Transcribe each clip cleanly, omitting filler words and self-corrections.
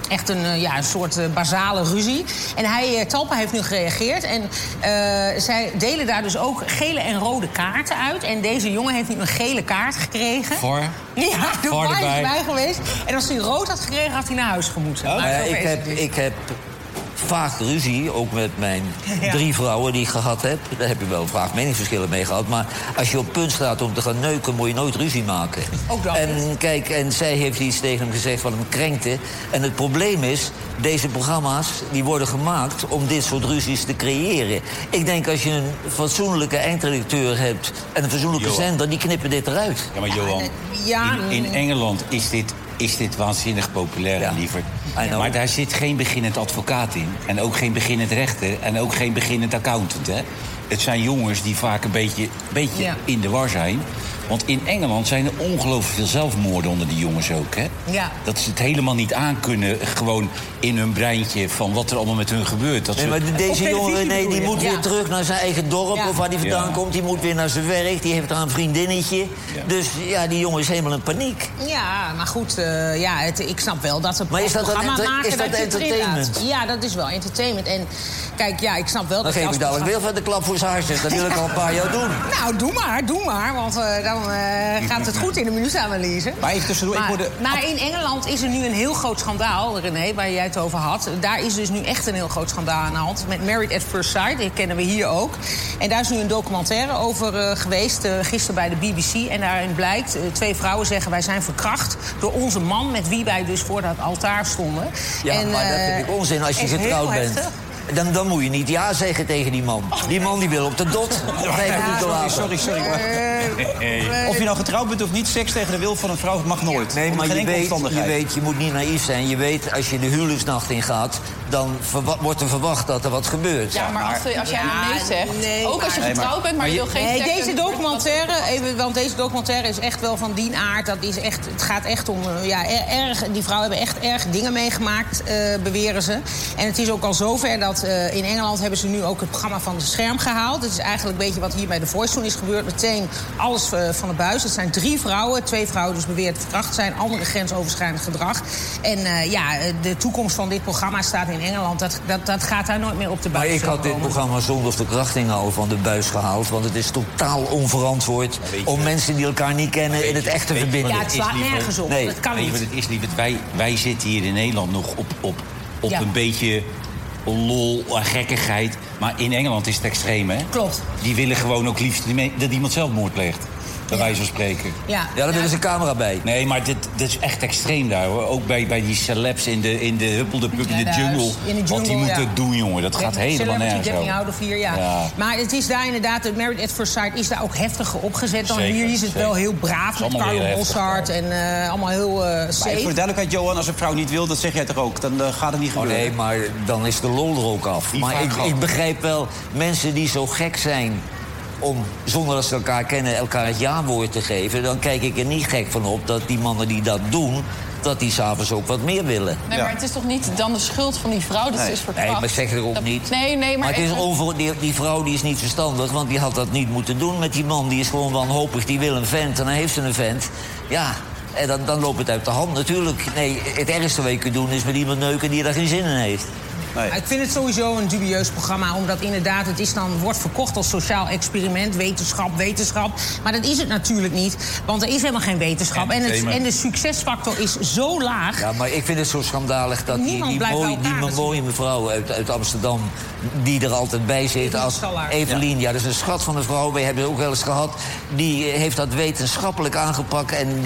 Echt een soort basale ruzie. En Talpa heeft nu gereageerd. En zij delen daar dus ook gele en rode kaarten uit. En deze jongen heeft nu een gele kaart gekregen. Voor? Ja, de Voor VAR is erbij erbij geweest. En als hij rood had gekregen, had hij naar huis gemoeten. Oh. Ik heb vaak ruzie, ook met mijn 3 vrouwen die ik gehad heb. Daar heb je wel vaak meningsverschillen mee gehad. Maar als je op punt staat om te gaan neuken, moet je nooit ruzie maken. Ook dat. En kijk, en zij heeft iets tegen hem gezegd wat hem krenkte. En het probleem is, deze programma's die worden gemaakt om dit soort ruzies te creëren. Ik denk als je een fatsoenlijke eindredacteur hebt en een fatsoenlijke zender, die knippen dit eruit. Ja, maar Johan, in Engeland is dit waanzinnig populair, lieverd. Maar daar zit geen beginnend advocaat in. En ook geen beginnend rechter. En ook geen beginnend accountant, hè. Het zijn jongens die vaak een beetje in de war zijn. Want in Engeland zijn er ongelooflijk veel zelfmoorden onder die jongens ook, hè? Ja. Dat ze het helemaal niet aankunnen, gewoon in hun breintje van wat er allemaal met hun gebeurt. Maar deze jongen, die moet weer terug naar zijn eigen dorp of waar hij vandaan komt. Die moet weer naar zijn werk, die heeft daar een vriendinnetje. Ja. Dus ja, die jongen is helemaal in paniek. Ja, maar goed, ik snap wel dat ze maar is dat entertainment? Ja, dat is wel entertainment. En kijk, ik snap wel dat... Dan geef ik dadelijk weer van de klap voor zijn hartjes. Dat wil ik al een paar jaar doen. Nou, doe maar, want dan gaat het goed in de minuutanalyse. Maar even tussendoor, maar in Engeland is er nu een heel groot schandaal, René, waar jij het over had. Daar is dus nu echt een heel groot schandaal aan de hand. Met Married at First Sight, die kennen we hier ook. En daar is nu een documentaire over geweest, gisteren bij de BBC. En daarin blijkt, 2 vrouwen zeggen, wij zijn verkracht door onze man met wie wij dus voor dat altaar stonden. Ja, maar dat vind ik onzin als je getrouwd bent. Heftig. Dan moet je niet ja zeggen tegen die man. Die man die wil op de dot. Sorry. Of je nou getrouwd bent of niet, seks tegen de wil van een vrouw mag nooit. Nee, maar je moet niet naïef zijn. Je weet, als je de huwelijksnacht ingaat, dan wordt er verwacht dat er wat gebeurt. Ja, maar als jij nee zegt, ook als je getrouwd bent, maar je wil geen seks... Nee, deze documentaire, want deze documentaire is echt wel van die aard. Dat is echt, het gaat echt om, die vrouwen hebben echt erg dingen meegemaakt, beweren ze. En het is ook al zover dat in Engeland hebben ze nu ook het programma van het scherm gehaald. Dat is eigenlijk een beetje wat hier bij The Voice toen is gebeurd. Meteen alles van de buis. Het zijn 3 vrouwen. 2 vrouwen dus beweerd verkracht zijn. Andere grensoverschrijdend gedrag. En de toekomst van dit programma staat in Engeland. Dat gaat daar nooit meer op de buis. Maar ik had dit programma zonder verkrachting al van de buis gehaald. Want het is totaal onverantwoord om mensen die elkaar niet kennen in het echt te verbinden. Ja, het slaat nergens op. Nee. Dat kan niet. Het is lieverd. Wij zitten hier in Nederland nog op een beetje lol, gekkigheid. Maar in Engeland is het extreem, hè? Klopt. Die willen gewoon ook liefst dat iemand zelfmoord pleegt. Bij wijze van spreken. Ja, daar willen ze een camera bij. Nee, maar dit is echt extreem daar, hoor. Ook bij die celebs in de huppeldepup in de jungle. Wat die moeten doen, jongen. Dat gaat helemaal nergens over. Maar het is daar inderdaad, de Married at First Sight is daar ook heftiger opgezet dan hier. Hier is het wel heel braaf met Carlo Boszhard en allemaal heel safe. Maar voor de duidelijkheid, Johan, als een vrouw niet wil, dat zeg jij toch ook? Dan gaat het niet gebeuren. Nee, maar dan is de lol er ook af. Maar ik begrijp wel, mensen die zo gek zijn om, zonder dat ze elkaar kennen, elkaar het ja-woord te geven, dan kijk ik er niet gek van op dat die mannen die dat doen, dat die s'avonds ook wat meer willen. Nee, maar het is toch niet dan de schuld van die vrouw dat ze is verkracht? Nee, maar zeg er ook niet. Nee, maar het is die vrouw die is niet verstandig, want die had dat niet moeten doen met die man. Die is gewoon wanhopig, die wil een vent en dan heeft ze een vent. Ja, en dan loopt het uit de hand natuurlijk. Nee, het ergste wat je kunt doen is met iemand neuken die daar geen zin in heeft. Nee. Ik vind het sowieso een dubieus programma, omdat inderdaad wordt verkocht als sociaal experiment, wetenschap. Maar dat is het natuurlijk niet, want er is helemaal geen wetenschap. En de succesfactor is zo laag. Ja, maar ik vind het zo schandalig dat die mooie mevrouw uit Amsterdam, die er altijd bij zit, als Evelien, dat is een schat van een vrouw, we hebben het ook wel eens gehad, die heeft dat wetenschappelijk aangepakt en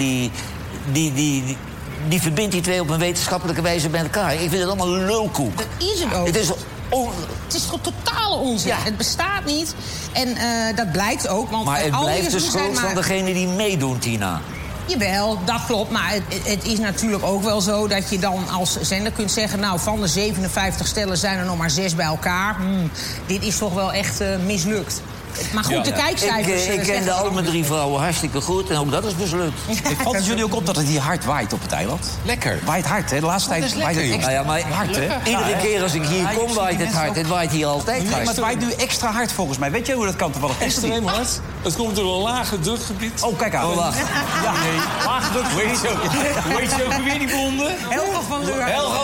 die verbindt die 2 op een wetenschappelijke wijze bij elkaar. Ik vind het allemaal lulkoek. Dat is het ook. Het is gewoon totale onzin. Ja. Het bestaat niet. En dat blijkt ook. Want maar het blijft de schuld van degene die meedoen, Tina. Jawel, dat klopt. Maar het is natuurlijk ook wel zo dat je dan als zender kunt zeggen, nou, van de 57 stellen zijn er nog maar 6 bij elkaar. Dit is toch wel echt mislukt. Maar goed, de kijkcijfers... Ik kende al mijn 3 vrouwen hartstikke goed en ook dat is mislukt. Valt het jullie ook op dat het hier hard waait op het eiland? Lekker. Waait hard, hè? De laatste tijd waait het extra hard, hè? Iedere keer als ik hier kom waait het hard. Het waait hier altijd hard. Maar het waait nu extra hard volgens mij. Weet je hoe dat kan toevallig? Extreem hard? Het komt door een lage drukgebied. Oh, kijk aan. Oh, wacht. Ja, nee. Lage drukgebied. Hoe heet je ook weer, die blonde? Helga van Leur.